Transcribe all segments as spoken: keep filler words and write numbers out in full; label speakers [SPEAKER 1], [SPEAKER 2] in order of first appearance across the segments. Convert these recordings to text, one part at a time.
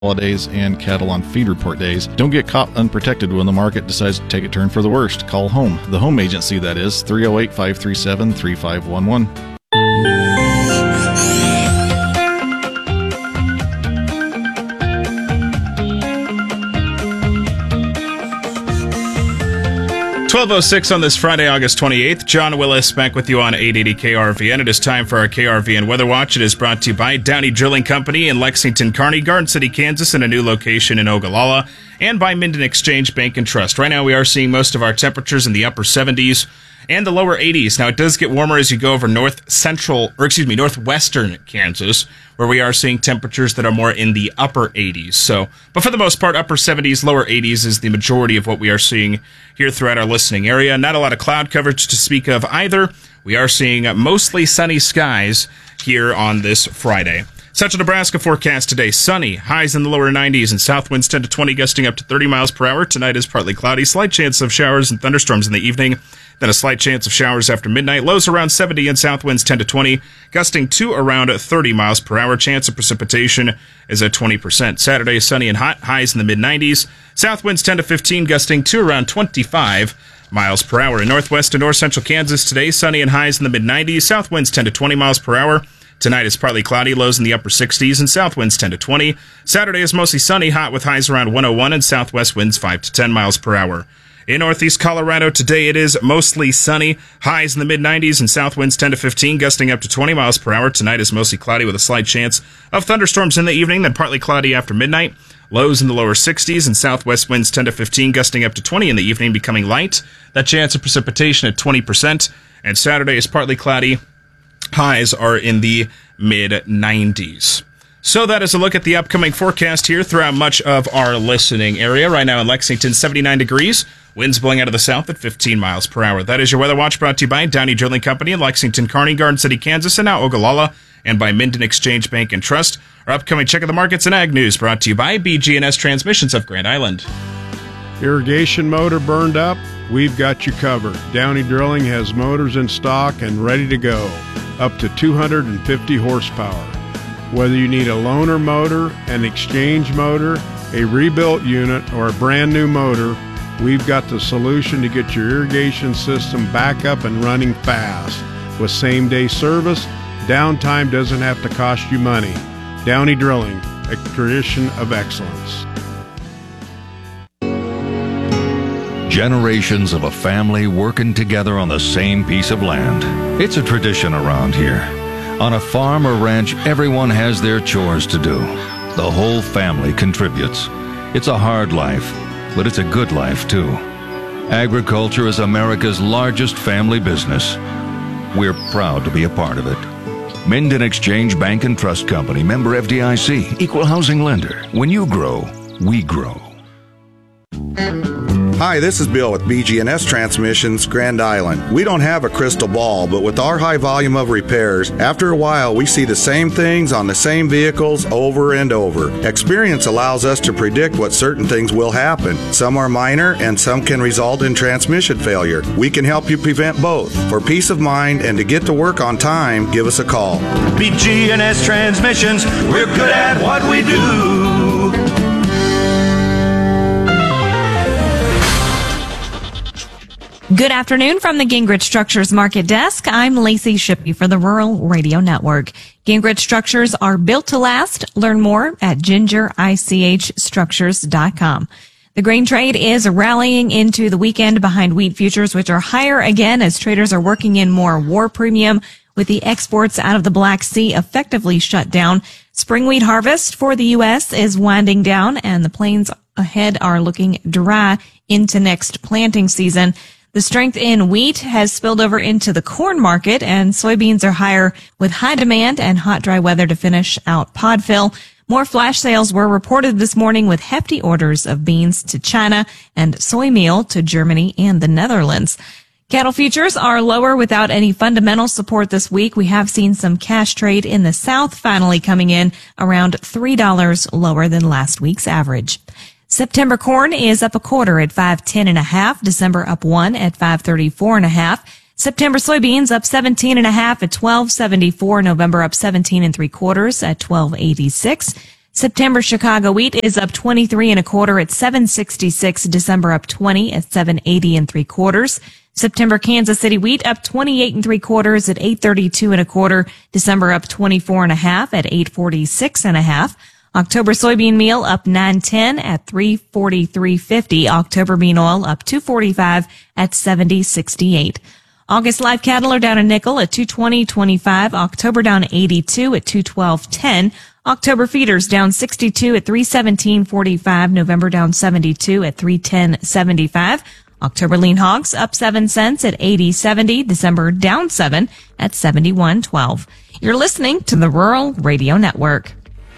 [SPEAKER 1] holidays and cattle on feed report days. Don't get caught unprotected when the market decides to take a turn for the worst. Call home. The home agency, that is, three oh eight, five three seven, three five one one.
[SPEAKER 2] twelve oh six on this Friday, August twenty-eighth. John Willis back with you on eight eighty K R V N. It is time for our K R V N Weather Watch. It is brought to you by Downey Drilling Company in Lexington, Kearney, Garden City, Kansas, and a new location in Ogallala, and by Minden Exchange Bank and Trust. Right now we are seeing most of our temperatures in the upper seventies and the lower eighties. Now, it does get warmer as you go over north central, or excuse me, northwestern Kansas, where we are seeing temperatures that are more in the upper eighties. So, but for the most part, upper seventies, lower eighties is the majority of what we are seeing here throughout our listening area. Not a lot of cloud coverage to speak of either. We are seeing mostly sunny skies here on this Friday. Central Nebraska forecast today, sunny, highs in the lower nineties, and south winds ten to twenty, gusting up to thirty miles per hour. Tonight is partly cloudy, slight chance of showers and thunderstorms in the evening, then a slight chance of showers after midnight. Lows around seventy and south winds ten to twenty, gusting to around thirty miles per hour. Chance of precipitation is at twenty percent. Saturday is sunny and hot, highs in the mid nineties, south winds ten to fifteen, gusting to around twenty-five miles per hour. In northwest and north central Kansas today, sunny and highs in the mid nineties, south winds ten to twenty miles per hour. Tonight is partly cloudy, lows in the upper sixties, and south winds ten to twenty. Saturday is mostly sunny, hot with highs around one oh one, and southwest winds five to ten miles per hour. In northeast Colorado today, it is mostly sunny, highs in the mid nineties, and south winds ten to fifteen, gusting up to twenty miles per hour. Tonight is mostly cloudy with a slight chance of thunderstorms in the evening, then partly cloudy after midnight. Lows in the lower sixties, and southwest winds ten to fifteen, gusting up to twenty in the evening, becoming light. That chance of precipitation at twenty percent. And Saturday is partly cloudy. Highs are in the mid nineties. So that is a look at the upcoming forecast here throughout much of our listening area. Right now in Lexington, seventy-nine degrees. Winds blowing out of the south at fifteen miles per hour. That is your Weather Watch, brought to you by Downey Drilling Company in Lexington, Kearney, Garden City, Kansas, and now Ogallala, and by Minden Exchange Bank and Trust. Our upcoming Check of the Markets and Ag News, brought to you by B G and S Transmissions of Grand Island.
[SPEAKER 3] Irrigation motor burned up? We've got you covered. Downey Drilling has motors in stock and ready to go, up to two hundred fifty horsepower. Whether you need a loaner motor, an exchange motor, a rebuilt unit, or a brand new motor, we've got the solution to get your irrigation system back up and running fast. With same-day service, downtime doesn't have to cost you money. Downey Drilling, a tradition of excellence.
[SPEAKER 4] Generations of a family working together on the same piece of land. It's a tradition around here. On a farm or ranch, everyone has their chores to do. The whole family contributes. It's a hard life, but it's a good life too. Agriculture is America's largest family business. We're proud to be a part of it. Minden Exchange Bank and Trust Company, member F D I C, equal housing lender. When you grow, we grow.
[SPEAKER 5] Hi, this is Bill with B G and S Transmissions, Grand Island. We don't have a crystal ball, but with our high volume of repairs, after a while we see the same things on the same vehicles over and over. Experience allows us to predict what certain things will happen. Some are minor and some can result in transmission failure. We can help you prevent both. For peace of mind and to get to work on time, give us a call.
[SPEAKER 6] B G and S Transmissions, we're good at what we do.
[SPEAKER 7] Good afternoon from the Gingrich Structures Market Desk. I'm Lacey Shippey for the Rural Radio Network. Gingrich Structures are built to last. Learn more at ginger ich structures dot com. The grain trade is rallying into the weekend behind wheat futures, which are higher again as traders are working in more war premium with the exports out of the Black Sea effectively shut down. Spring wheat harvest for the U S is winding down, and the plains ahead are looking dry into next planting season. The strength in wheat has spilled over into the corn market, and soybeans are higher with high demand and hot, dry weather to finish out pod fill. More flash sales were reported this morning with hefty orders of beans to China and soy meal to Germany and the Netherlands. Cattle futures are lower without any fundamental support this week. We have seen some cash trade in the South finally coming in around three dollars lower than last week's average. September corn is up a quarter at five ten and a half. December up one at five thirty-four and a half. September soybeans up seventeen and a half at twelve seventy-four. November up seventeen and three quarters at twelve eighty-six. September Chicago wheat is up twenty-three and a quarter at seven sixty-six. December up twenty at seven eighty and three quarters. September Kansas City wheat up twenty-eight and three quarters at eight thirty-two and a quarter. December up twenty-four and a half at eight forty-six and a half. October soybean meal up nine ten at three forty-three fifty. October bean oil up two forty-five at seventy sixty-eight. August live cattle are down a nickel at two twenty twenty-five. October down eighty-two at two twelve ten. October feeders down sixty-two at three seventeen forty-five. November down seventy-two at three ten seventy-five. October lean hogs up seven cents at eighty seventy. December down seven at seventy-one twelve. You're listening to the Rural Radio Network.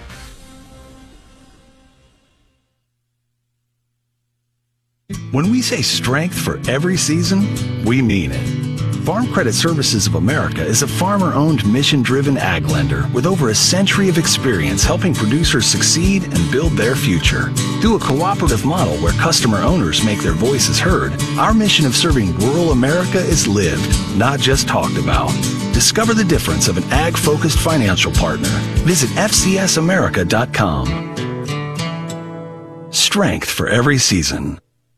[SPEAKER 8] When we say strength for every season, we mean it. Farm Credit Services of America is a farmer-owned, mission-driven ag lender with over a century of experience helping producers succeed and build their future. Through a cooperative model where customer owners make their voices heard, our mission of serving rural America is lived, not just talked about. Discover the difference of an ag-focused financial partner. Visit f c s america dot com. Strength for every season.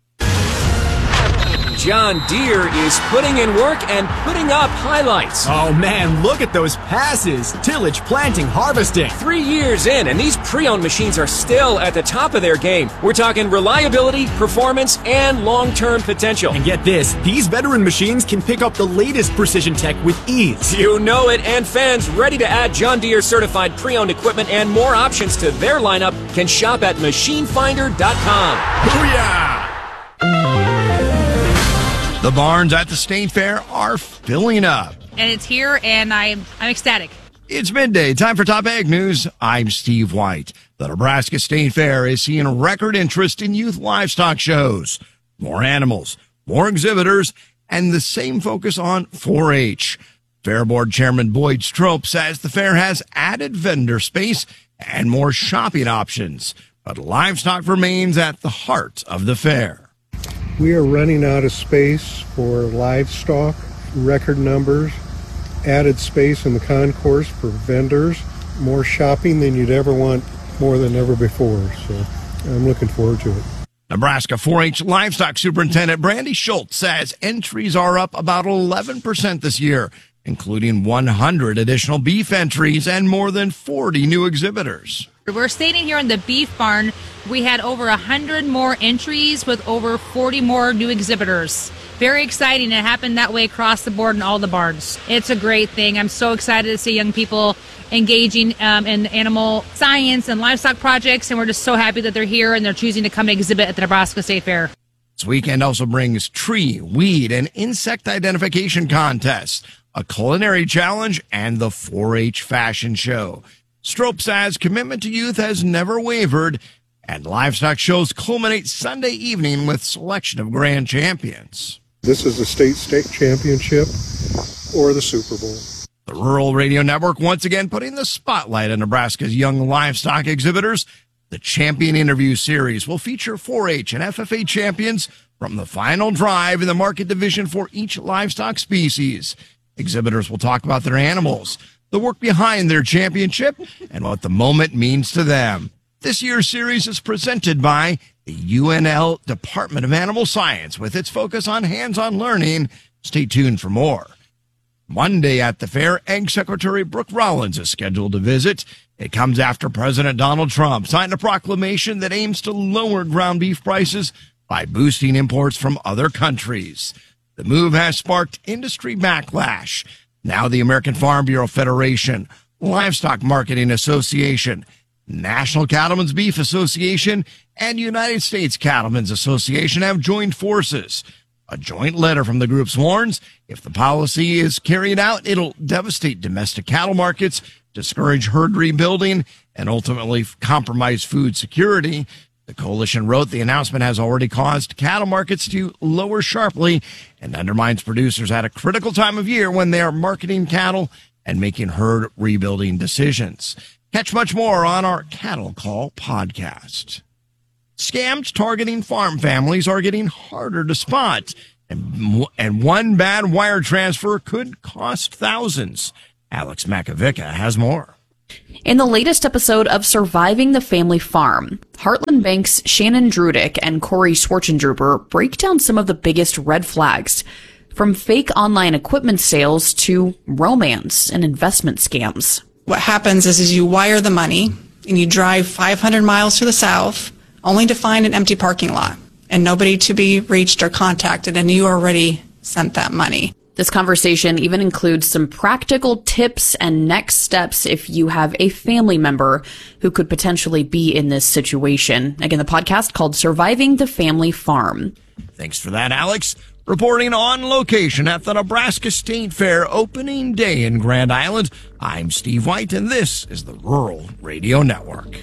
[SPEAKER 9] John Deere is putting in work and putting up highlights.
[SPEAKER 10] Oh man, look at those passes. Tillage, planting, harvesting.
[SPEAKER 9] Three years in, and these pre-owned machines are still at the top of their game. We're talking reliability, performance, and long-term potential.
[SPEAKER 10] And get this, these veteran machines can pick up the latest precision tech with ease.
[SPEAKER 9] You know it, and fans ready to add John Deere certified pre-owned equipment and more options to their lineup can shop at machine finder dot com.
[SPEAKER 10] Booyah!
[SPEAKER 11] The barns at the State Fair are filling up.
[SPEAKER 12] And it's here, and I'm, I'm ecstatic.
[SPEAKER 11] It's midday. Time for Top Ag News. I'm Steve White. The Nebraska State Fair is seeing record interest in youth livestock shows. More animals, more exhibitors, and the same focus on four H. Fair Board Chairman Boyd Strope says the fair has added vendor space and more shopping options, but livestock remains at the heart of the fair.
[SPEAKER 3] We are running out of space for livestock, record numbers, added space in the concourse for vendors, more shopping than you'd ever want, more than ever before. So I'm looking forward to it.
[SPEAKER 11] Nebraska four H Livestock Superintendent Brandy Schultz says entries are up about eleven percent this year, including one hundred additional beef entries and more than forty new exhibitors.
[SPEAKER 12] We're standing here in the beef barn. We had over one hundred more entries with over forty more new exhibitors. Very exciting. It happened that way across the board in all the barns. It's a great thing. I'm so excited to see young people engaging um, in animal science and livestock projects, and we're just so happy that they're here and they're choosing to come exhibit at the Nebraska State Fair.
[SPEAKER 11] This weekend also brings tree, weed, and insect identification contests, a culinary challenge, and the four H fashion show. Strope says commitment to youth has never wavered, and livestock shows culminate Sunday evening with selection of grand champions.
[SPEAKER 3] This is the state state championship or the Super Bowl.
[SPEAKER 11] The Rural Radio Network once again putting the spotlight on Nebraska's young livestock exhibitors. The Champion Interview Series will feature four H and F F A champions from the final drive in the market division for each livestock species. Exhibitors will talk about their animals, the work behind their championship, and what the moment means to them. This year's series is presented by the U N L Department of Animal Science with its focus on hands-on learning. Stay tuned for more. Monday at the fair, Ag Secretary Brooke Rollins is scheduled to visit. It comes after President Donald Trump signed a proclamation that aims to lower ground beef prices by boosting imports from other countries. The move has sparked industry backlash. Now the American Farm Bureau Federation, Livestock Marketing Association, National Cattlemen's Beef Association, and United States Cattlemen's Association have joined forces. A joint letter from the groups warns if the policy is carried out, it'll devastate domestic cattle markets, discourage herd rebuilding, and ultimately compromise food security. The coalition wrote the announcement has already caused cattle markets to lower sharply and undermines producers at a critical time of year when they are marketing cattle and making herd rebuilding decisions. Catch much more on our Cattle Call podcast. Scams targeting farm families are getting harder to spot, and, and one bad wire transfer could cost thousands. Alex Makovica has more.
[SPEAKER 13] In the latest episode of Surviving the Family Farm, Heartland Bank's Shannon Drudick and Corey Schwartzendruber break down some of the biggest red flags, from fake online equipment sales to romance and investment scams.
[SPEAKER 14] What happens is, is you wire the money and you drive five hundred miles to the south only to find an empty parking lot and nobody to be reached or contacted, and you already sent that money.
[SPEAKER 13] This conversation even includes some practical tips and next steps if you have a family member who could potentially be in this situation. Again, the podcast called Surviving the Family Farm.
[SPEAKER 11] Thanks for that, Alex. Reporting on location at the Nebraska State Fair opening day in Grand Island, I'm Steve White, and this is the Rural Radio Network.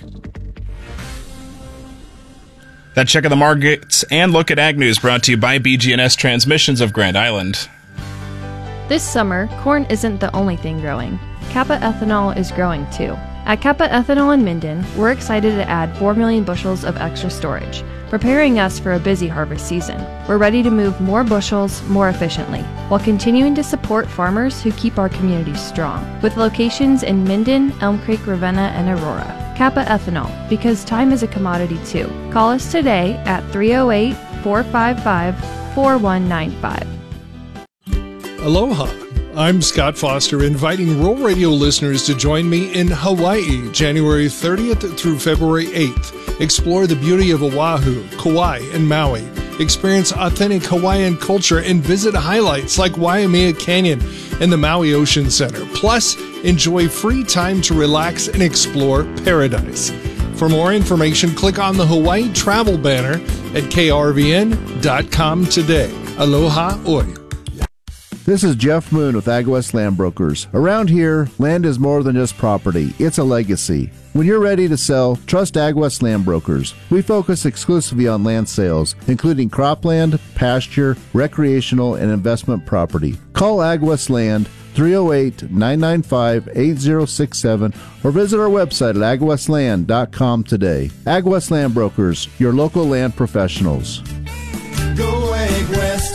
[SPEAKER 2] That check of the markets and look at Ag News brought to you by B G N S Transmissions of Grand Island.
[SPEAKER 15] This summer, corn isn't the only thing growing. Kappa Ethanol is growing too. At Kappa Ethanol in Minden, we're excited to add four million bushels of extra storage, preparing us for a busy harvest season. We're ready to move more bushels more efficiently, while continuing to support farmers who keep our communities strong, with locations in Minden, Elm Creek, Ravenna, and Aurora. Kappa Ethanol, because time is a commodity too. Call us today at three oh eight, four five five, four one nine five.
[SPEAKER 16] Aloha. I'm Scott Foster, inviting Rural Radio listeners to join me in Hawaii, January thirtieth through February eighth. Explore the beauty of Oahu, Kauai, and Maui. Experience authentic Hawaiian culture and visit highlights like Waimea Canyon and the Maui Ocean Center. Plus, enjoy free time to relax and explore paradise. For more information, click on the Hawaii travel banner at K R V N dot com today. Aloha oi.
[SPEAKER 17] This is Jeff Moon with AgWest Land Brokers. Around here, land is more than just property. It's a legacy. When you're ready to sell, trust AgWest Land Brokers. We focus exclusively on land sales, including cropland, pasture, recreational, and investment property. Call AgWest Land three oh eight, nine nine five, eight oh six seven or visit our website at ag west land dot com today. AgWest Land Brokers, your local land professionals.
[SPEAKER 18] Go AgWest.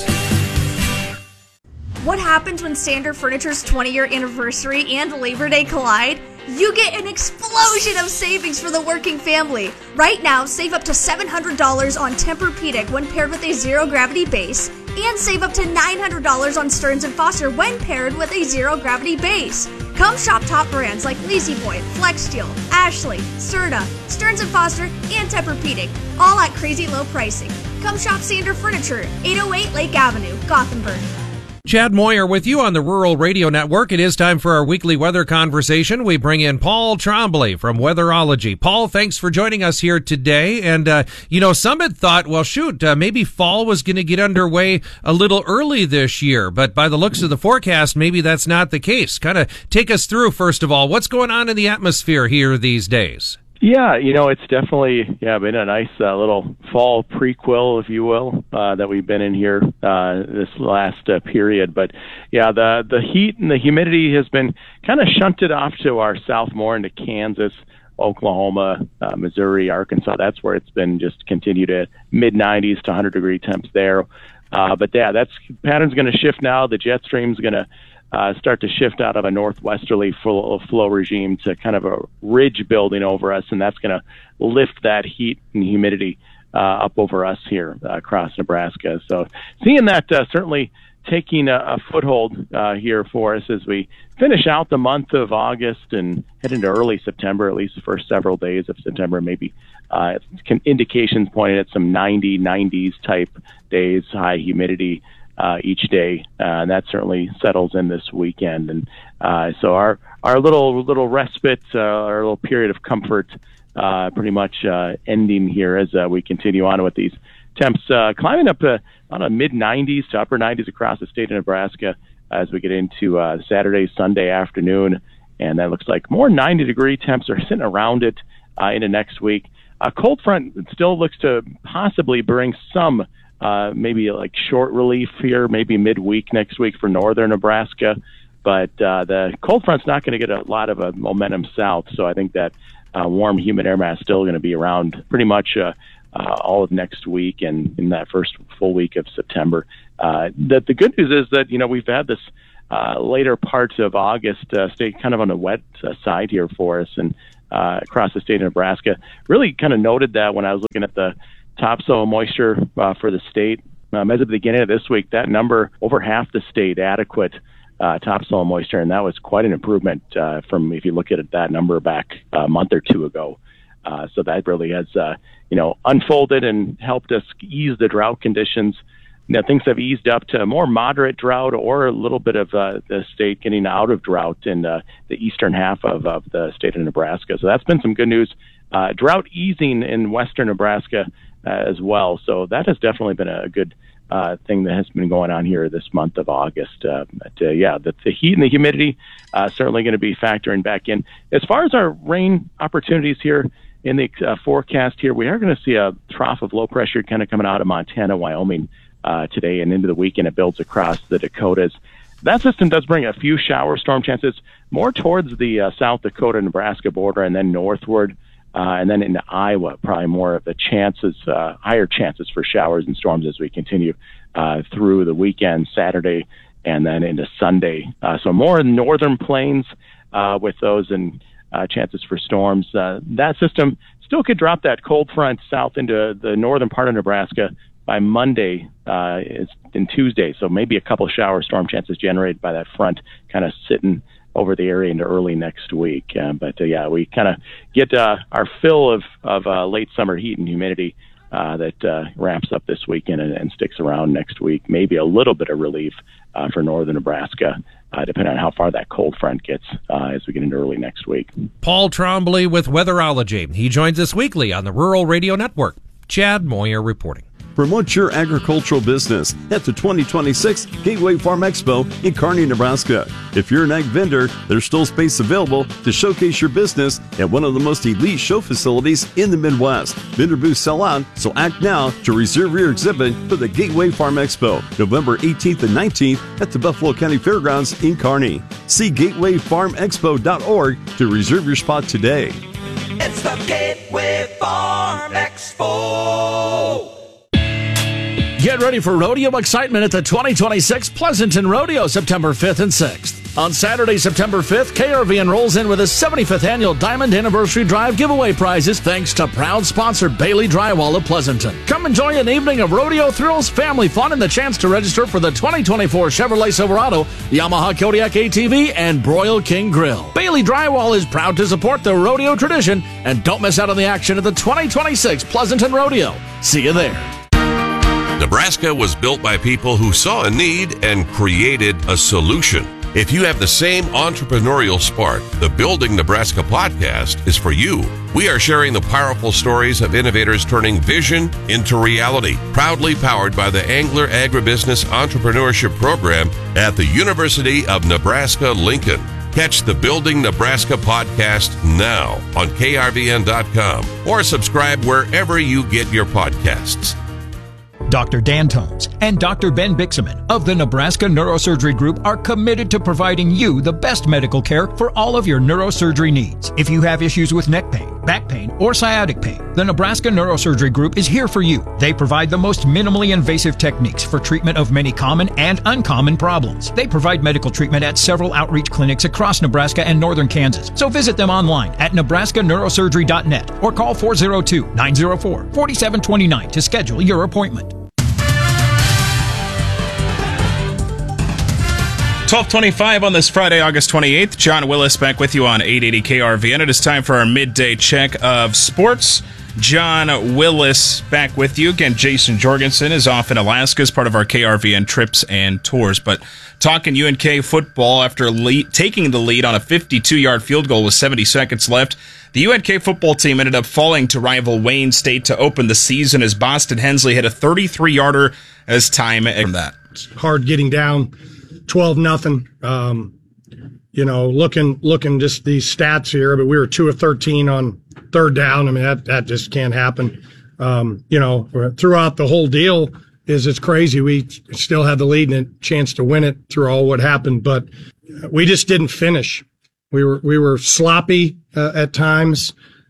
[SPEAKER 19] What happens when Standard Furniture's twenty-year anniversary and Labor Day collide? You get an explosion of savings for the working family. Right now, save up to seven hundred dollars on Tempur-Pedic when paired with a zero-gravity base, and save up to nine hundred dollars on Stearns and Foster when paired with a zero-gravity base. Come shop top brands like La-Z-Boy, FlexSteel, Ashley, Serta, Stearns and Foster, and Tempur-Pedic, all at crazy low pricing. Come shop Standard Furniture, eight oh eight Lake Avenue, Gothenburg.
[SPEAKER 20] Chad Moyer with you on the Rural Radio Network. It is time for our weekly weather conversation. We bring in Paul Trombley from Weatherology. Paul, thanks for joining us here today. And, uh, you know, some had thought, well, shoot, uh, maybe fall was going to get underway a little early this year. But by the looks of the forecast, maybe that's not the case. Kind of take us through, first of all, what's going on in the atmosphere here these days?
[SPEAKER 21] Yeah, you know, it's definitely yeah been a nice uh, little fall prequel, if you will, uh, that we've been in here uh, this last uh, period. But yeah, the the heat and the humidity has been kind of shunted off to our south more into Kansas, Oklahoma, uh, Missouri, Arkansas. That's where it's been just continued at mid nineties to one hundred degree temps there. Uh, but yeah, that's pattern's going to shift now. The jet stream's going to Uh, start to shift out of a northwesterly flow, flow regime to kind of a ridge building over us, and that's going to lift that heat and humidity uh, up over us here uh, across Nebraska. So seeing that uh, certainly taking a, a foothold uh, here for us as we finish out the month of August and head into early September, at least the first several days of September, maybe uh, indications pointing at some ninety, nineties type days, high humidity Uh, each day, uh, and that certainly settles in this weekend. And uh, so our our little little respite, uh, our little period of comfort, uh, pretty much uh, ending here as uh, we continue on with these temps uh, climbing up to on a mid nineties to upper nineties across the state of Nebraska as we get into uh, Saturday, Sunday afternoon, and that looks like more ninety degree temps are sitting around it uh, into next week. A cold front still looks to possibly bring some. Uh, maybe like short relief here, maybe midweek next week for northern Nebraska. But uh, the cold front's not going to get a lot of uh, momentum south, so I think that uh, warm, humid air mass is still going to be around pretty much uh, uh, all of next week and in that first full week of September. Uh, the, the good news is that, you know, we've had this uh, later parts of August uh, stay kind of on the wet uh, side here for us and uh, across the state of Nebraska. Really kind of noted that when I was looking at the topsoil moisture uh, for the state. Um, as of the beginning of this week, that number, over half the state adequate uh, topsoil moisture, and that was quite an improvement uh, from if you look at it, that number back a month or two ago. Uh, so that really has, uh, you know, unfolded and helped us ease the drought conditions. Now, things have eased up to more moderate drought or a little bit of uh, the state getting out of drought in uh, the eastern half of, of the state of Nebraska. So that's been some good news. Uh, drought easing in western Nebraska uh, as well. So that has definitely been a good uh, thing that has been going on here this month of August. Uh, but, uh, yeah, the, the heat and the humidity uh, certainly going to be factoring back in. As far as our rain opportunities here, in the uh, forecast here, we are going to see a trough of low pressure kind of coming out of Montana, Wyoming uh, today and into the weekend. It builds across the Dakotas. That system does bring a few shower storm chances more towards the uh, South Dakota, Nebraska border and then northward uh, and then into Iowa. Probably more of the chances, uh, higher chances for showers and storms as we continue uh, through the weekend, Saturday, and then into Sunday. Uh, so more in northern plains uh, with those and Uh, chances for storms. Uh, that system still could drop that cold front south into the northern part of Nebraska by Monday uh, and Tuesday. So maybe a couple shower storm chances generated by that front kind of sitting over the area into early next week. Uh, but uh, yeah, we kind of get uh, our fill of, of uh, late summer heat and humidity uh, that uh, ramps up this weekend and, and sticks around next week. Maybe a little bit of relief uh, for northern Nebraska. Uh, depending on how far that cold front gets uh, as we get into early next week.
[SPEAKER 20] Paul Trombley with Weatherology. He joins us weekly on the Rural Radio Network. Chad Moyer reporting.
[SPEAKER 1] Promote your agricultural business at the twenty twenty-six Gateway Farm Expo in Kearney, Nebraska. If you're an ag vendor, there's still space available to showcase your business at one of the most elite show facilities in the Midwest. Vendor booths sell out, so act now to reserve your exhibit for the Gateway Farm Expo, November eighteenth and nineteenth at the Buffalo County Fairgrounds in Kearney. See gateway farm expo dot org to reserve your spot today.
[SPEAKER 18] It's the Gateway Farm Expo.
[SPEAKER 22] Get ready for rodeo excitement at the twenty twenty-six Pleasanton Rodeo, September fifth and sixth. On Saturday, September fifth, K R V N rolls in with a seventy-fifth annual Diamond Anniversary Drive giveaway prizes thanks to proud sponsor Bailey Drywall of Pleasanton. Come enjoy an evening of rodeo thrills, family fun, and the chance to register for the twenty twenty-four Chevrolet Silverado, Yamaha Kodiak A T V, and Broil King Grill. Bailey Drywall is proud to support the rodeo tradition, and don't miss out on the action at the twenty twenty-six Pleasanton Rodeo. See you there.
[SPEAKER 23] Nebraska was built by people who saw a need and created a solution. If you have the same entrepreneurial spark, the Building Nebraska podcast is for you. We are sharing the powerful stories of innovators turning vision into reality. Proudly powered by the Angler Agribusiness Entrepreneurship Program at the University of Nebraska-Lincoln. Catch the Building Nebraska podcast now on K R V N dot com or subscribe wherever you get your podcasts.
[SPEAKER 24] Doctor Dan Tones and Doctor Ben Bixaman of the Nebraska Neurosurgery Group are committed to providing you the best medical care for all of your neurosurgery needs. If you have issues with neck pain, back pain, or sciatic pain, the Nebraska Neurosurgery Group is here for you. They provide the most minimally invasive techniques for treatment of many common and uncommon problems. They provide medical treatment at several outreach clinics across Nebraska and northern Kansas. So visit them online at nebraska neurosurgery dot net or call four oh two, nine oh four, four seven two nine to schedule your appointment.
[SPEAKER 2] twelve twenty-five on this Friday, August twenty-eighth. John Willis back with you on eight eighty K R V N. It is time for our midday check of sports. John Willis back with you. Again, Jason Jorgensen is off in Alaska as part of our K R V N trips and tours. But talking U N K football after lead, taking the lead on a fifty-two-yard field goal with seventy seconds left, the U N K football team ended up falling to rival Wayne State to open the season as Boston Hensley hit a thirty-three-yarder as time from that.
[SPEAKER 25] It's hard getting down twelve nothing. Um, you know, looking, looking just these stats here, but we were two of thirteen on third down. I mean, that, that just can't happen. Um, you know, throughout the whole deal is it's crazy. We still had the lead and a chance to win it through all what happened, but we just didn't finish. We were, we were sloppy uh, at times.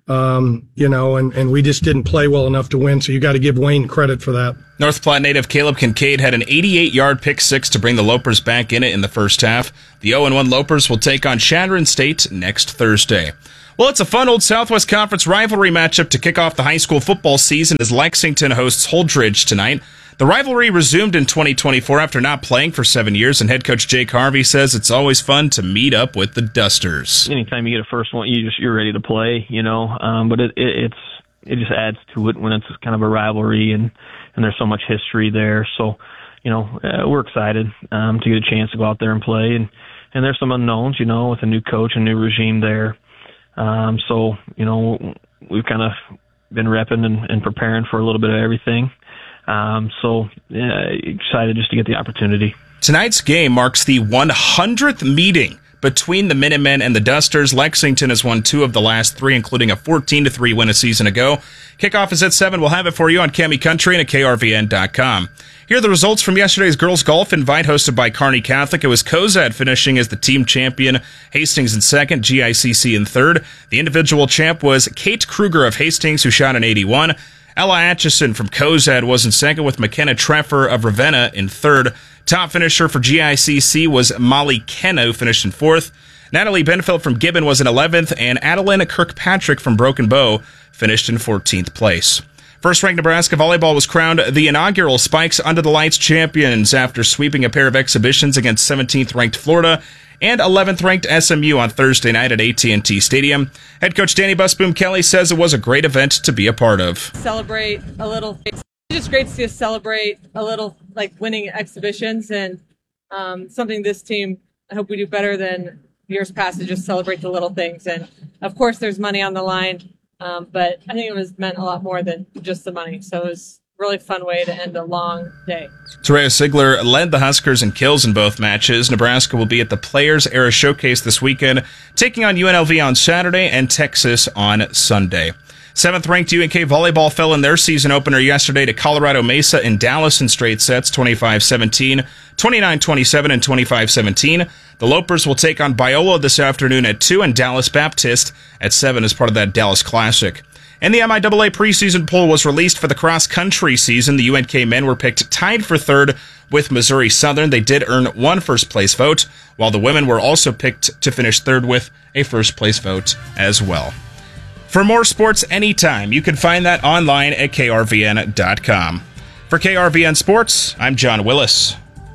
[SPEAKER 25] Um, you know, and, and we just didn't play well enough to win. So you got to give Wayne credit for that.
[SPEAKER 2] North Platte native Caleb Kincaid had an eighty-eight-yard pick six to bring the Lopers back in it in the first half. The oh and one Lopers will take on Chadron State next Thursday. Well, it's a fun old Southwest Conference rivalry matchup to kick off the high school football season as Lexington hosts Holdridge tonight. The rivalry resumed in twenty twenty-four after not playing for seven years, and head coach Jake Harvey says it's always fun to meet up with the Dusters.
[SPEAKER 4] Anytime you get a first one, you just you're ready to play, you know. Um, but it, it it's it just adds to it when it's kind of a rivalry and and there's so much history there. So, you know, uh, we're excited um, to get a chance to go out there and play, and and there's some unknowns, you know, with a new coach and new regime there. Um, so, you know, we've kind of been repping and, and preparing for a little bit of everything. Um, so yeah, excited just to get the opportunity.
[SPEAKER 2] Tonight's game marks the one hundredth meeting between the Minutemen and the Dusters. Lexington has won two of the last three, including a fourteen to three win a season ago. Kickoff is at seven. We'll have it for you on Cami Country and at K R V N dot com. Here are the results from yesterday's girls golf invite hosted by Kearney Catholic. It was Cozad finishing as the team champion, Hastings in second, G I C C in third. The individual champ was Kate Kruger of Hastings, who shot an eighty-one. Ella Atchison from Cozad was in second, with McKenna Treffer of Ravenna in third. Top finisher for G I C C was Molly Kenna, who finished in fourth. Natalie Benfeld from Gibbon was in eleventh, and Adeline Kirkpatrick from Broken Bow finished in fourteenth place. First-ranked Nebraska volleyball was crowned the inaugural Spikes Under the Lights champions after sweeping a pair of exhibitions against seventeenth-ranked Florida and eleventh-ranked S M U on Thursday night at A T and T Stadium. Head coach Danny Busboom Kelly says it was a great event to be a part of.
[SPEAKER 5] Celebrate a little. It's just great to see us celebrate a little, like winning exhibitions, and um, something this team, I hope we do better than years past, to just celebrate the little things. And of course, there's money on the line, um, but I think it was meant a lot more than just the money. So it was really fun way to end a long day.
[SPEAKER 2] Terea Sigler led the Huskers in kills in both matches. Nebraska will be at the Players Era Showcase this weekend, taking on U N L V on Saturday and Texas on Sunday. Seventh-ranked U N K volleyball fell in their season opener yesterday to Colorado Mesa in Dallas in straight sets, twenty-five seventeen, twenty-nine twenty-seven, and twenty-five seventeen. The Lopers will take on Biola this afternoon at two and Dallas Baptist at seven as part of that Dallas Classic. And the M I A A preseason poll was released for the cross-country season. The U N K men were picked tied for third with Missouri Southern. They did earn one first-place vote, while the women were also picked to finish third with a first-place vote as well. For more sports anytime, you can find that online at K R V N dot com. For K R V N Sports, I'm John Willis.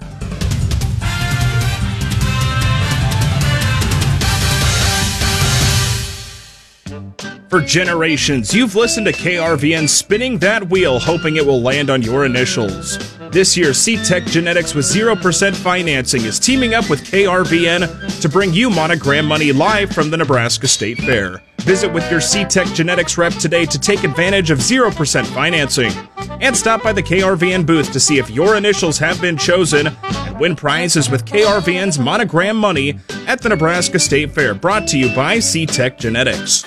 [SPEAKER 2] For generations, you've listened to K R V N spinning that wheel, hoping it will land on your initials. This year, C-Tech Genetics with zero percent financing is teaming up with K R V N to bring you Monogram Money live from the Nebraska State Fair. Visit with your C-Tech Genetics rep today to take advantage of zero percent financing. And stop by the K R V N booth to see if your initials have been chosen and win prizes with K R V N's Monogram Money at the Nebraska State Fair. Brought to you by C-Tech Genetics.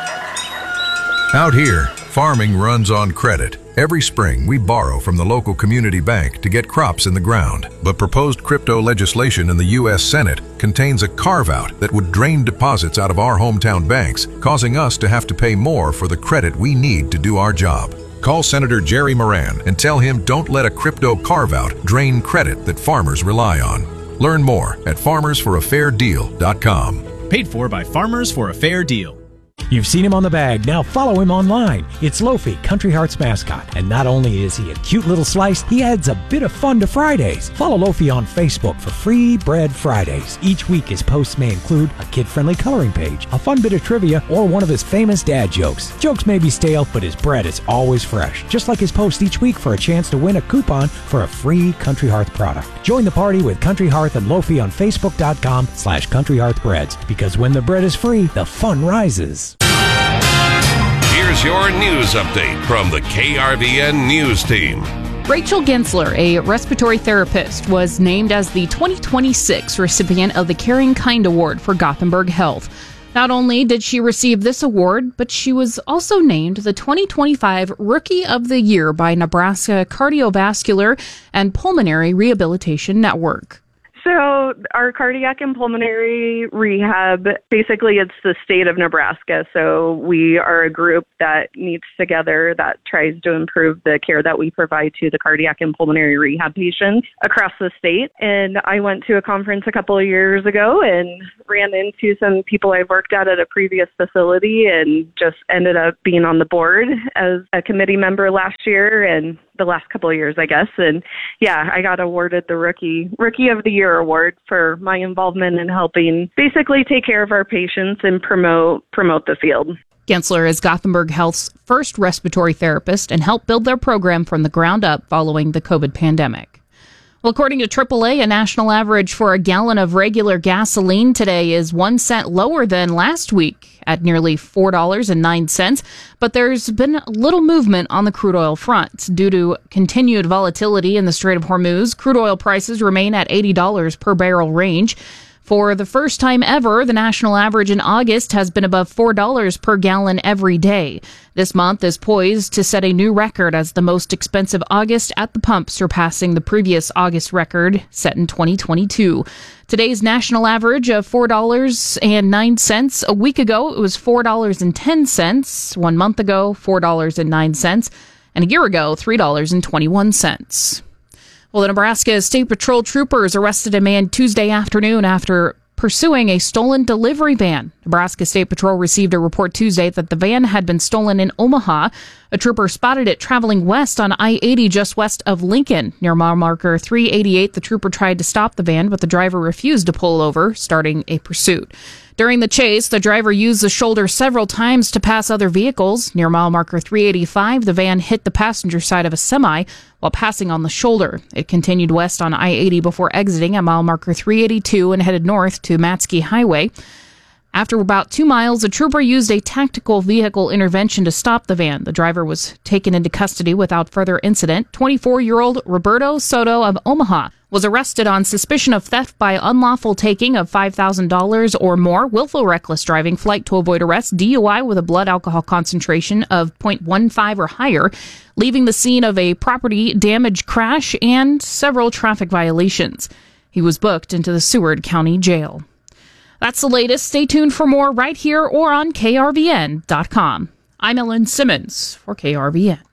[SPEAKER 6] Out here, farming runs on credit. Every spring, we borrow from the local community bank to get crops in the ground. But proposed crypto legislation in the U S Senate contains a carve-out that would drain deposits out of our hometown banks, causing us to have to pay more for the credit we need to do our job. Call Senator Jerry Moran and tell him don't let a crypto carve-out drain credit that farmers rely on. Learn more at farmers for a fair deal dot com.
[SPEAKER 7] Paid for by Farmers for a Fair Deal. You've seen him on the bag, now follow him online. It's Lofi, Country Hearts mascot, and not only is he a cute little slice, he adds a bit of fun to Fridays. Follow Lofi on Facebook for Free Bread Fridays. Each week his posts may include a kid-friendly coloring page, a fun bit of trivia, or one of his famous dad jokes. Jokes may be stale, but his bread is always fresh. Just like his post each week for a chance to win a coupon for a free Country Hearth product. Join the party with Country Hearth and Lofi on Facebook.com slash Country Hearth Breads, because when the bread is free, the fun rises.
[SPEAKER 23] Here's your news update from the K R V N News Team.
[SPEAKER 8] Rachel Gensler, a respiratory therapist, was named as the twenty twenty-six recipient of the Caring Kind Award for Gothenburg Health. Not only did she receive this award, but she was also named the twenty twenty-five Rookie of the Year by Nebraska Cardiovascular and Pulmonary Rehabilitation Network.
[SPEAKER 3] So our cardiac and pulmonary rehab, basically it's the state of Nebraska. So we are a group that meets together that tries to improve the care that we provide to the cardiac and pulmonary rehab patients across the state. And I went to a conference a couple of years ago and ran into some people I've worked at at a previous facility and just ended up being on the board as a committee member last year and the last couple of years, I guess. And yeah, I got awarded the Rookie Rookie of the Year award for my involvement in helping basically take care of our patients and promote promote the field.
[SPEAKER 8] Gensler is Gothenburg Health's first respiratory therapist and helped build their program from the ground up following the COVID pandemic. Well, according to triple A, a national average for a gallon of regular gasoline today is one cent lower than last week at nearly four dollars and nine cents. But there's been little movement on the crude oil front. Due to continued volatility in the Strait of Hormuz, crude oil prices remain at eighty dollars per barrel range. For the first time ever, the national average in August has been above four dollars per gallon every day. This month is poised to set a new record as the most expensive August at the pump, surpassing the previous August record set in twenty twenty-two. Today's national average of four dollars and nine cents. A week ago, it was four dollars and ten cents. One month ago, four dollars and nine cents. And a year ago, three dollars and twenty-one cents. Well, the Nebraska State Patrol troopers arrested a man Tuesday afternoon after pursuing a stolen delivery van. Nebraska State Patrol received a report Tuesday that the van had been stolen in Omaha. A trooper spotted it traveling west on I eighty just west of Lincoln. Near mile marker three eighty-eight, the trooper tried to stop the van, but the driver refused to pull over, starting a pursuit. During the chase, the driver used the shoulder several times to pass other vehicles. Near mile marker three eighty-five, the van hit the passenger side of a semi while passing on the shoulder. It continued west on I eighty before exiting at mile marker three eighty-two and headed north to Matsky Highway. After about two miles, a trooper used a tactical vehicle intervention to stop the van. The driver was taken into custody without further incident. twenty-four-year-old Roberto Soto of Omaha was arrested on suspicion of theft by unlawful taking of five thousand dollars or more, willful reckless driving, flight to avoid arrest, D U I with a blood alcohol concentration of zero point one five or higher, leaving the scene of a property damage crash, and several traffic violations. He was booked into the Seward County Jail. That's the latest. Stay tuned for more right here or on K R V N dot com. I'm Ellen Simmons for K R V N.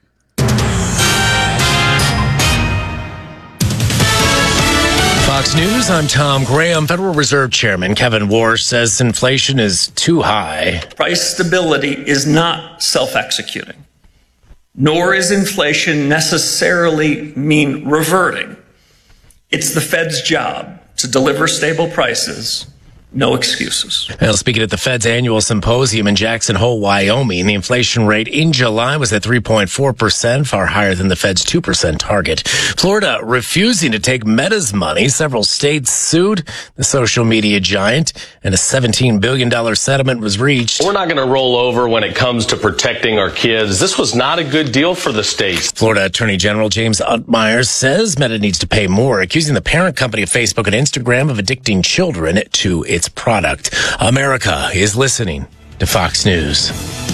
[SPEAKER 9] Fox News, I'm Tom Graham. Federal Reserve Chairman Kevin Warsh says inflation is too high.
[SPEAKER 10] Price stability is not self-executing, nor is inflation necessarily mean reverting. It's the Fed's job to deliver stable prices. No excuses.
[SPEAKER 9] Well, speaking at the Fed's annual symposium in Jackson Hole, Wyoming, the inflation rate in July was at three point four percent, far higher than the Fed's two percent target. Florida refusing to take Meta's money. Several states sued the social media giant, and a seventeen billion dollars settlement was reached.
[SPEAKER 12] We're not going to roll over when it comes to protecting our kids. This was not a good deal for the states.
[SPEAKER 9] Florida Attorney General James Utmire says Meta needs to pay more, accusing the parent company of Facebook and Instagram of addicting children to its product. America is listening to Fox News.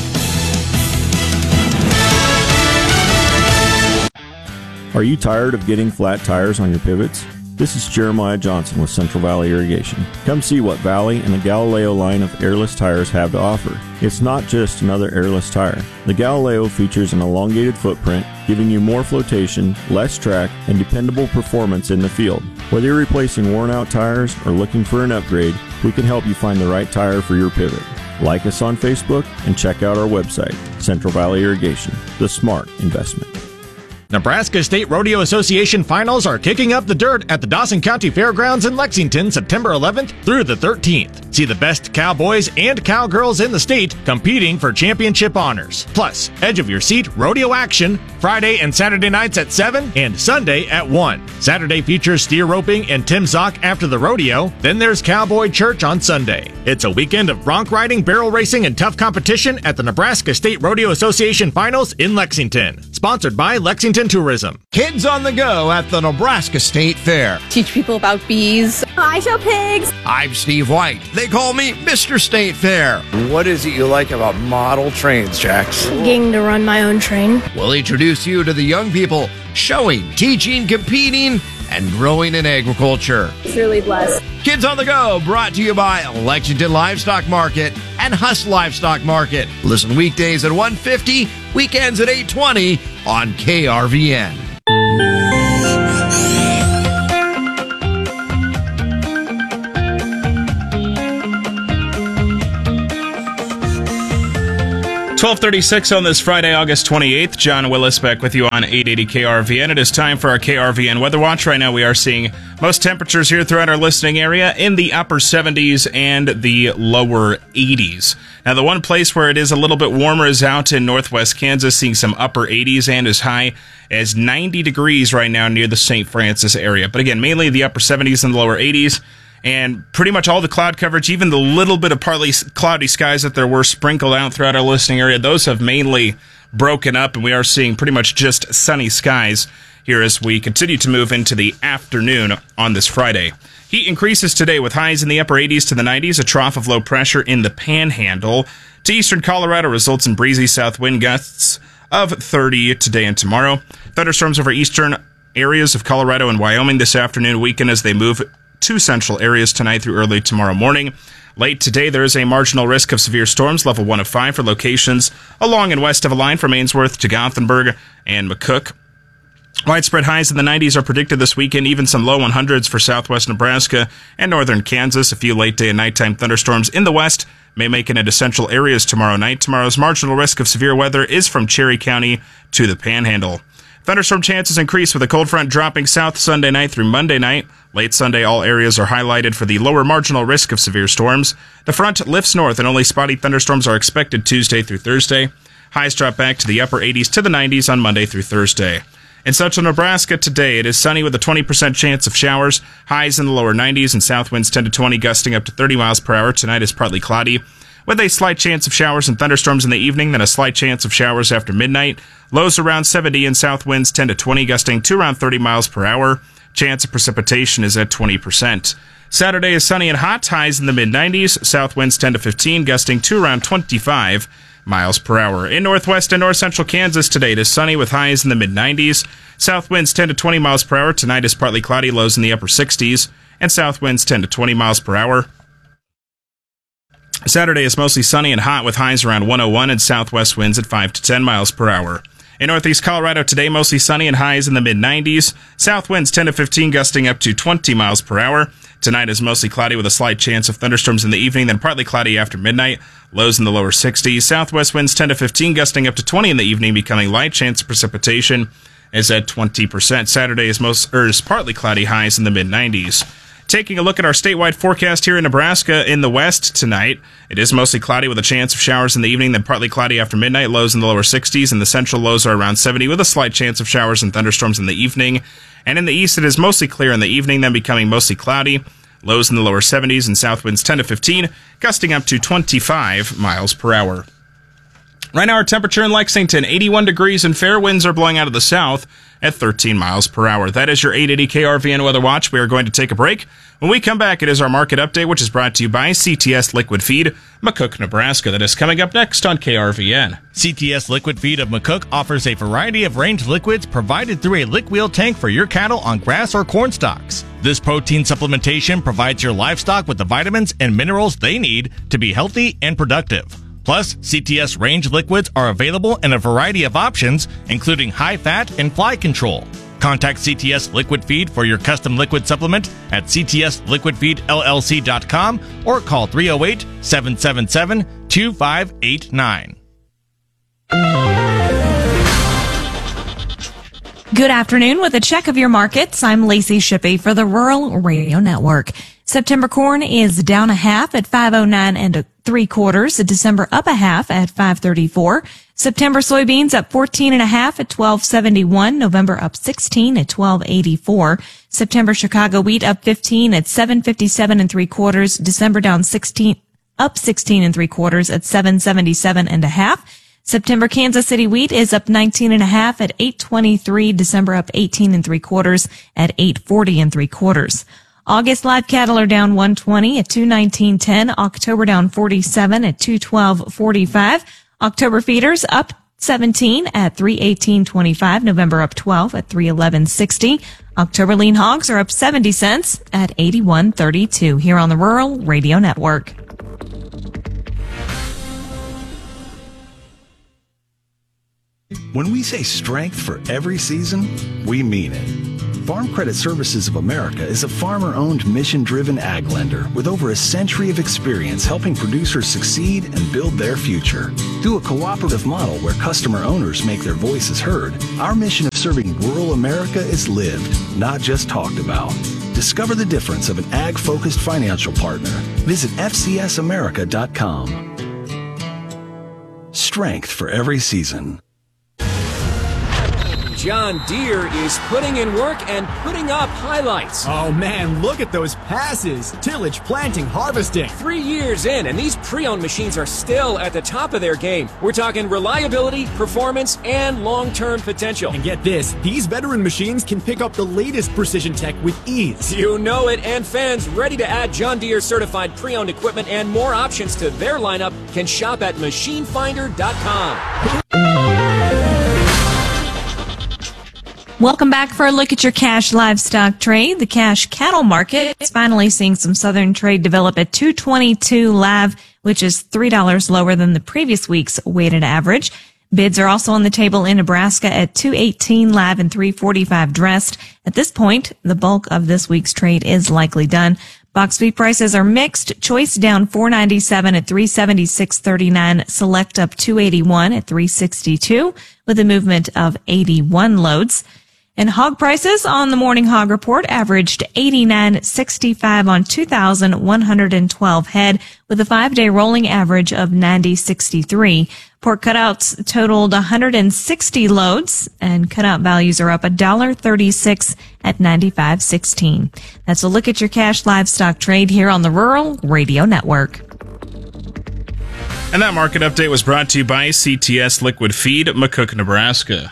[SPEAKER 14] Are you tired of getting flat tires on your pivots? This is Jeremiah Johnson with Central Valley Irrigation. Come see what Valley and the Galileo line of airless tires have to offer. It's not just another airless tire. The Galileo features an elongated footprint, giving you more flotation, less track, and dependable performance in the field. Whether you're replacing worn-out tires or looking for an upgrade, we can help you find the right tire for your pivot. Like us on Facebook and check out our website, Central Valley Irrigation, the smart investment.
[SPEAKER 26] Nebraska State Rodeo Association finals are kicking up the dirt at the Dawson County Fairgrounds in Lexington September eleventh through the thirteenth. See the best cowboys and cowgirls in the state competing for championship honors. Plus, edge of your seat rodeo action Friday and Saturday nights at seven and Sunday at one. Saturday features steer roping and Tim Zock after the rodeo. Then there's Cowboy Church on Sunday. It's a weekend of bronc riding, barrel racing, and tough competition at the Nebraska State Rodeo Association finals in Lexington. Sponsored by Lexington Tourism. Kids on the go at the Nebraska State Fair.
[SPEAKER 27] Teach people about bees.
[SPEAKER 28] I show pigs.
[SPEAKER 11] I'm Steve White. They call me Mister State Fair.
[SPEAKER 29] What is it you like about model trains, Jax?
[SPEAKER 28] Getting to run my own train.
[SPEAKER 11] We'll introduce you to the young people showing, teaching, competing, and growing in agriculture.
[SPEAKER 13] It's really blessed.
[SPEAKER 11] Kids on the Go, brought to you by Lexington Livestock Market and Huss Livestock Market. Listen weekdays at one fifty, weekends at eight twenty on K R V N.
[SPEAKER 2] twelve thirty-six on this Friday, August twenty-eighth. John Willis back with you on eight eighty K R V N. It is time for our K R V N Weather Watch. Right now we are seeing most temperatures here throughout our listening area in the upper seventies and the lower eighties. Now the one place where it is a little bit warmer is out in northwest Kansas, seeing some upper eighties and as high as ninety degrees right now near the Saint Francis area. But again, mainly the upper seventies and the lower eighties. And pretty much all the cloud coverage, even the little bit of partly cloudy skies that there were sprinkled out throughout our listening area, those have mainly broken up, and we are seeing pretty much just sunny skies here as we continue to move into the afternoon on this Friday. Heat increases today with highs in the upper eighties to the nineties. A trough of low pressure in the Panhandle to eastern Colorado results in breezy south wind gusts of thirty today and tomorrow. Thunderstorms over eastern areas of Colorado and Wyoming this afternoon, weaken as they move to central areas tonight through early tomorrow morning. Late today, there is a marginal risk of severe storms, level one of five for locations along and west of a line from Ainsworth to Gothenburg and McCook. Widespread highs in the nineties are predicted this weekend, even some low hundreds for southwest Nebraska and northern Kansas. A few late day and nighttime thunderstorms in the west may make it into central areas tomorrow night. Tomorrow's marginal risk of severe weather is from Cherry County to the Panhandle. Thunderstorm chances increase with a cold front dropping south Sunday night through Monday night. Late Sunday, all areas are highlighted for the lower marginal risk of severe storms. The front lifts north and only spotty thunderstorms are expected Tuesday through Thursday. Highs drop back to the upper eighties to the nineties on Monday through Thursday. In central Nebraska today, it is sunny with a twenty percent chance of showers. Highs in the lower nineties and south winds ten to twenty, gusting up to thirty miles per hour. Tonight is partly cloudy, with a slight chance of showers and thunderstorms in the evening, then a slight chance of showers after midnight. Lows around seventy and south winds ten to twenty, gusting to around thirty miles per hour. Chance of precipitation is at twenty percent. Saturday is sunny and hot, highs in the mid nineties, south winds ten to fifteen, gusting to around twenty-five miles per hour. In northwest and north central Kansas today, it is sunny with highs in the mid nineties, south winds ten to twenty miles per hour. Tonight is partly cloudy, lows in the upper sixties, and south winds ten to twenty miles per hour. Saturday is mostly sunny and hot with highs around one oh one and southwest winds at five to ten miles per hour. In northeast Colorado today, mostly sunny and highs in the mid nineties. South winds ten to fifteen, gusting up to twenty miles per hour. Tonight is mostly cloudy with a slight chance of thunderstorms in the evening, then partly cloudy after midnight. Lows in the lower sixties. Southwest winds ten to fifteen, gusting up to twenty in the evening, becoming light. Chance of precipitation is at twenty percent. Saturday is most or is partly cloudy, highs in the mid nineties. Taking a look at our statewide forecast here in Nebraska in the west tonight, it is mostly cloudy with a chance of showers in the evening, then partly cloudy after midnight. Lows in the lower sixties, and the central lows are around seventy with a slight chance of showers and thunderstorms in the evening. And in the east, it is mostly clear in the evening, then becoming mostly cloudy. Lows in the lower seventies and south winds ten to fifteen, gusting up to twenty-five miles per hour. Right now, our temperature in Lexington, eighty-one degrees, and fair winds are blowing out of the south at thirteen miles per hour. That is your eight eighty K R V N Weather Watch. We are going to take a break. When we come back, it is our market update, which is brought to you by C T S Liquid Feed, McCook, Nebraska. That is coming up next on K R V N.
[SPEAKER 26] C T S Liquid Feed of McCook offers a variety of range liquids provided through a lick wheel tank for your cattle on grass or corn stalks. This protein supplementation provides your livestock with the vitamins and minerals they need to be healthy and productive. Plus, C T S range liquids are available in a variety of options, including high fat and fly control. Contact C T S Liquid Feed for your custom liquid supplement at c t s liquid feed l l c dot com or call three oh eight, seven seven seven, two five eight nine.
[SPEAKER 15] Good afternoon. With a check of your markets, I'm Lacey Shippey for the Rural Radio Network. September corn is down a half at five oh nine and a three quarters. December up a half at five thirty-four. September soybeans up fourteen and a half at twelve seventy-one. November up sixteen at twelve eighty-four. September Chicago wheat up fifteen at seven fifty-seven and three quarters. December down sixteen, up sixteen and three quarters at seven seventy-seven and a half. September Kansas City wheat is up nineteen and a half at eight twenty-three. December up eighteen and three quarters at eight forty and three quarters. August live cattle are down one twenty at two nineteen ten. October down forty-seven at two twelve forty-five. October feeders up seventeen at three eighteen twenty-five. November up twelve at three eleven sixty. October lean hogs are up seventy cents at eighty-one thirty-two here on the Rural Radio Network.
[SPEAKER 1] When we say strength for every season, we mean it. Farm Credit Services of America is a farmer-owned, mission-driven ag lender with over a century of experience helping producers succeed and build their future. Through a cooperative model where customer owners make their voices heard, our mission of serving rural America is lived, not just talked about. Discover the difference of an ag-focused financial partner. Visit f c s america dot com. Strength for every season.
[SPEAKER 13] John Deere is putting in work and putting up highlights.
[SPEAKER 16] Oh man, look at those passes. Tillage, planting, harvesting.
[SPEAKER 13] Three years in, and these pre-owned machines are still at the top of their game. We're talking reliability, performance, and long-term potential.
[SPEAKER 16] And get this, these veteran machines can pick up the latest precision tech with ease.
[SPEAKER 13] You know it, and fans ready to add John Deere certified pre-owned equipment and more options to their lineup can shop at machine finder dot com.
[SPEAKER 15] Welcome back for a look at your cash livestock trade. The cash cattle market is finally seeing some southern trade develop at two twenty-two live, which is three dollars lower than the previous week's weighted average. Bids are also on the table in Nebraska at two eighteen live and three forty-five dressed. At this point, the bulk of this week's trade is likely done. Box feed prices are mixed. Choice down four ninety-seven at three seventy-six thirty-nine. Select up two eighty-one at three sixty-two with a movement of eighty-one loads. And hog prices on the Morning Hog Report averaged eighty-nine sixty-five on two thousand one hundred twelve head with a five-day rolling average of ninety sixty-three. Pork cutouts totaled one hundred sixty loads, and cutout values are up one dollar thirty-six at ninety-five sixteen. That's a look at your cash livestock trade here on the Rural Radio Network.
[SPEAKER 2] And that market update was brought to you by C T S Liquid Feed, McCook, Nebraska.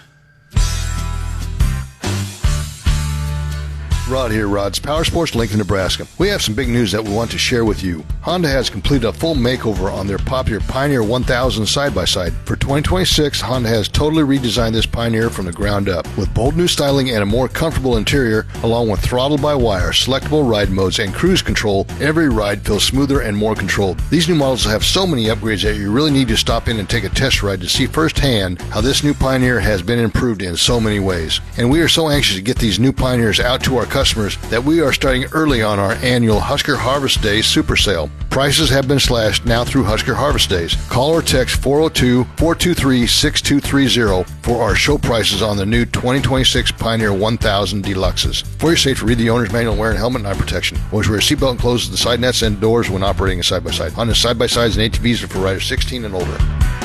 [SPEAKER 17] Rod here, Rod's Power Sports, Lincoln, Nebraska. We have some big news that we want to share with you. Honda has completed a full makeover on their popular Pioneer one thousand side-by-side. For twenty twenty-six, Honda has totally redesigned this Pioneer from the ground up. With bold new styling and a more comfortable interior, along with throttle-by-wire, selectable ride modes, and cruise control, every ride feels smoother and more controlled. These new models have so many upgrades that you really need to stop in and take a test ride to see firsthand how this new Pioneer has been improved in so many ways. And we are so anxious to get these new Pioneers out to our customers that we are starting early on our annual Husker Harvest Days Super Sale. Prices have been slashed now through Husker Harvest Days. Call or text four oh two, four two three, six two three zero for our show prices on the new twenty twenty-six Pioneer one thousand Deluxes. For your safety, read the owner's manual, wearing helmet and eye protection. Always wear a seatbelt and close the side nets and doors when operating a side-by-side. Honda side-by-sides and A T Vs are for riders sixteen and older.